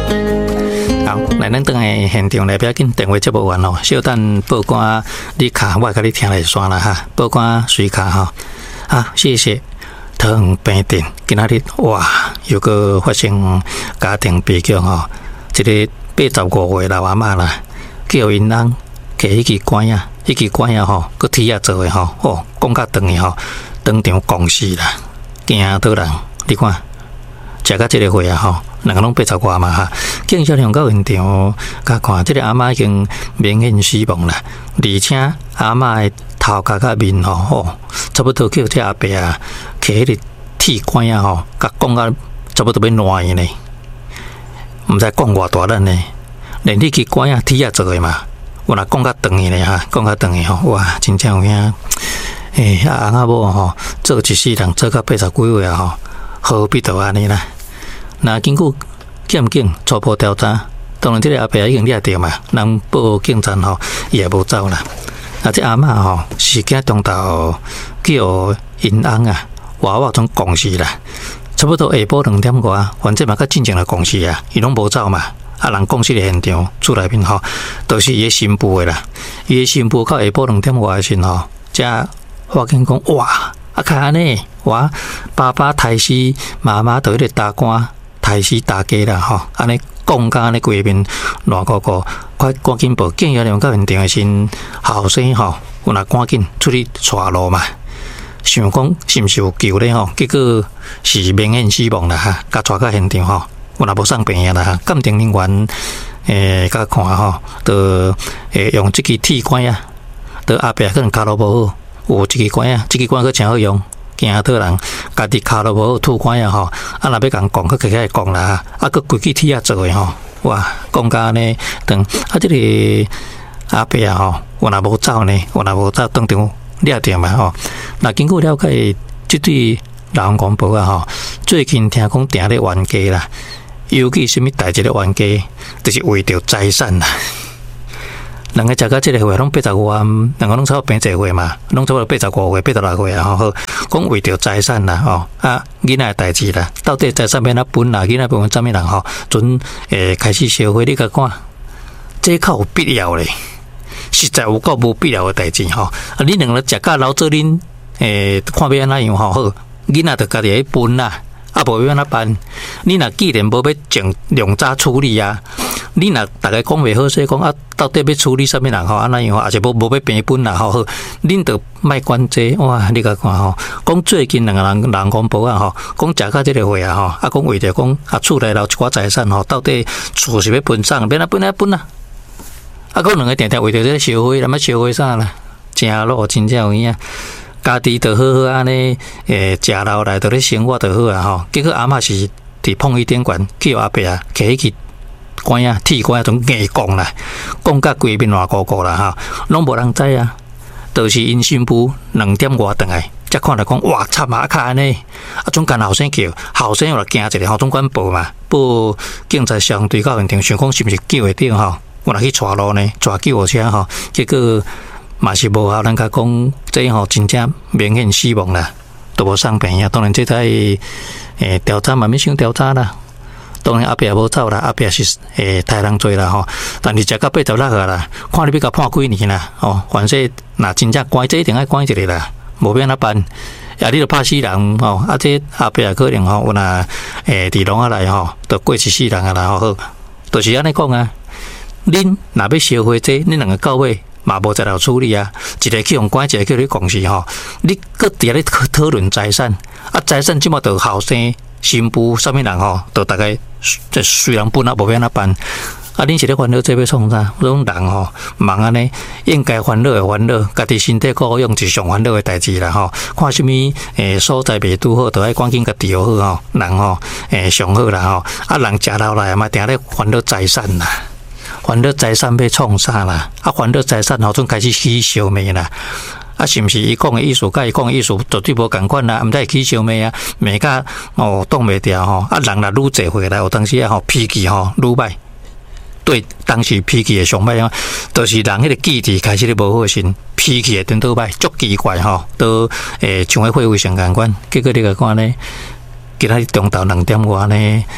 好，来咱等下现场来，不要紧，电话接不完哦。小等报关你卡，我甲你听来算啦哈。报关随卡哈。啊，谢谢。糖病店今仔日哇，又个发生家庭悲剧吼。一个85岁老阿嬷啦，叫因翁摕迄支管啊，迄支管啊吼，佮铁啊做诶吼，哦，讲较长诶吼，当场讲死啦，惊倒人，你看。食到这个岁啊吼，两个拢80外嘛哈，警察上到现场，甲看这个阿嬷已经明显死亡啦，而且阿嬷的头壳甲面吼，差不多叫这阿伯啊，摕迄个铁管啊吼，甲讲到差不多要烂伊呢，毋知讲偌大力呢，连你去管啊铁啊做的嘛，我若讲较长的呢哈，讲较长的吼，哇，真正有影，阿翁仔某吼，做一世人做到80几岁啊吼。何必就安尼啦？那经过检警初步调查，当然这个阿伯已经抓到嘛，人报警站吼，伊也无走啦。啊，这阿嬷吼是惊中昼叫因翁啊，娃种讲死啦。差不多下晡2点外，反正嘛较进前来讲死啊，伊拢无走嘛。啊，人讲死的现场厝内面吼，都是伊的新妇的啦。伊的新妇到下晡2点外的时候，才发现讲哇。啊，看安尼，我爸爸抬死，妈妈就迄个大官抬死大家啦吼，安尼讲甲安尼规面乱糊糊，快赶紧报警，要用到现场的先后生吼，有若赶紧出去带路嘛。想讲是毋是有救咧吼？结果是明显死亡啦哈，甲带到现场吼，有若无送病院啦哈，鉴定人员甲看吼，就用即支铁管啊，就后壁可能骹路无好。有一支管啊，这支管佫真好用，惊倒人，家己骹都无好吐管啊吼，啊若要共讲，佫起来讲啦，啊佫规矩铁啊做诶吼，哇，讲甲安尼，等啊这个阿伯啊吼，有若无走呢，有若无走，当场抓着嘛吼。那经过了解，这对老公公婆啊吼，最近听讲定咧冤家啦，尤其什么代志咧冤家，就是为着财产啦。两个食到这个岁，拢80外，两个拢差不多平济岁嘛，拢差不多85岁、86岁啊！吼，讲为着财产啦，吼啊，囡仔的代志啦，到底财产要哪分啦？囡仔分怎么人吼？准开始消费，你甲看，这较有必要咧，实在有够无必要的代志吼！啊，你两个食到老做恁看要安怎样吼？好，囡仔就家己去分啦。啊，无要安怎办？你若既然无要尽量早处理啊，你若大家讲袂好势，讲啊，到底要处理什么人吼？安怎样？也是无要平分啦吼。好，恁着莫管这哇！你甲看吼，讲最近两个人公婆啊吼，讲食到这个岁啊吼，啊讲为着讲啊厝内留一寡财产吼，到底厝是要分送，要哪分哪分啊？啊，讲两个定定为着这消费，那消费啥啦？正路真正有影。家己就好好安尼，食老来，就咧生活就好啊吼。结果阿嬷是伫碰伊顶悬，叫阿伯啊，摕去管啊，铁管啊，种硬讲啦，讲甲规面乱糊糊啦哈，拢无人知啊。就是因新妇2点外转来，才看到讲哇，惨啊！卡安尼，啊，总干后生叫，后生又来惊一个，吼，总管报嘛，报警察相对到现场，想讲是毋是救会到吼？我来去带路呢，带救护车吼，结果。嘛是无效，人家讲这吼真正明显死亡啦，都无送病院。当然这在调查慢慢想调查啦。当然阿伯也无走啦，阿伯是太人做啦吼。但是食到86个啦，看你要甲判几年啦，哦，反正若真正关，这一定爱关一个啦，无变哪办？啊，你著怕死人吼，啊，这阿伯也可能吼，有若伫笼仔内吼，都过一世人啊啦，好，就是安尼讲啊。恁若要消费这，恁两个到尾。嘛无在了处理啊，一个去用管，一个叫你讲是吼。你搁伫咧讨论财产，啊财产即马就后生、新妇啥物人吼，就大概虽然本啊无变哪办，啊恁是咧烦恼这要创啥？种人吼忙安尼，应该烦恼的烦恼，家己身体可用是上烦恼的代志啦吼。看什么所在袂拄好，就爱赶紧甲调好吼。人吼上好啦吼，啊人食老来嘛，定咧烦恼财产啦。烦恼财产要创啥啦？啊，烦恼财产后阵开始起烧灭啦。啊，是毋是伊讲的意思？甲伊讲的意思绝对无共款啦，毋知会起烧灭啊，灭甲挡袂掉吼。啊，人若愈侪回来，有当时啊吼脾气吼愈歹，对当时脾气会上歹啊，就是人迄个记忆开始咧无好先，脾气会颠倒歹，足奇怪吼，都像迄火卫生共款。结果你个看呢，今仔日中昼2点外呢。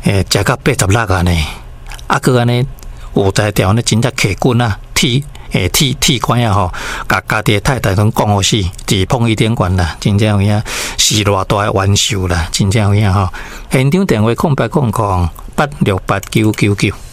食到86啊呢，啊个安尼有才调呢，真正客棍啊，铁管啊吼，甲家己太太拢讲好死，自碰一点关啦，真正有影是偌大的冤仇啦，真正有影吼。现场电话0800868999。